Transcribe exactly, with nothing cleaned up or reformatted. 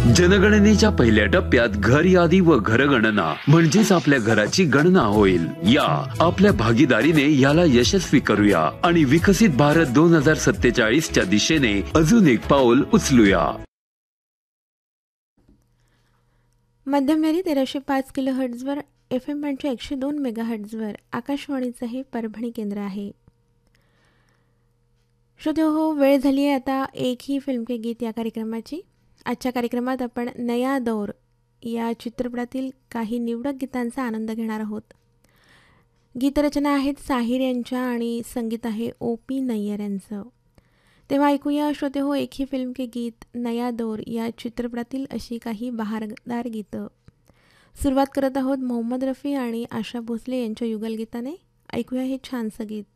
जनगणनेच्या पहिल्या टप्प्यात घर यादी व घरगणना म्हणजेच आपल्या घराची गणना होईल. या आपल्या भागीदारीने याला यशस्वी करूया आणि विकसित भारत दोन हजार सत्तेचाळीस च्या दिशेने अजून एक पाऊल उचलूया. मध्यमवेळी तेराशे पाच किलो हर्ट्झवर एफ एम बँडच्या एकशे दोन मेगा हर्ट्झवर आकाशवाणीचं हे परभणी केंद्र आहे. श्रोते हो, वेळ झाली आहे आता एक ही फिल्म के गीत या कार्यक्रमाची. आजच्या कार्यक्रमात आपण नया दौर या चित्रपटातील काही निवडक गीतांचा आनंद घेणार आहोत. गीतरचना आहेत साहिर यांच्या आणि संगीत आहे ओ पी नय्यर यांचं. तेव्हा ऐकूया श्रोते हो एक ही फिल्म के गीत नया दौर या चित्रपटातील अशी काही बहारदार गीतं. सुरुवात करत आहोत मोहम्मद रफी आणि आशा भोसले यांच्या युगलगीताने. ऐकूया हे छानसं गीत.